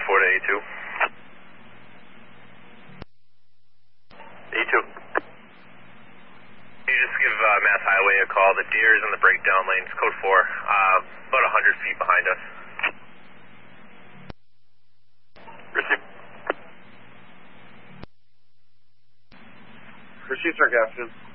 4 to A2. A2. You just give Mass Highway a call. The deer is in the breakdown lanes, code 4, about 100 feet behind us. Receive. Receive, sir, Captain.